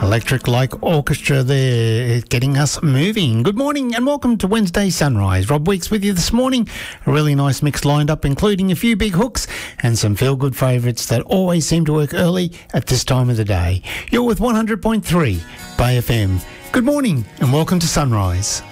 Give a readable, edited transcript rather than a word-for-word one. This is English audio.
Electric Light Orchestra there, getting us moving. Good morning and welcome to Wednesday Sunrise. Rob Weeks with you this morning. A really nice mix lined up, including a few big hooks and some feel-good favourites that always seem to work early at this time of the day. You're with 100.3 Bay FM. Good morning and welcome to Sunrise.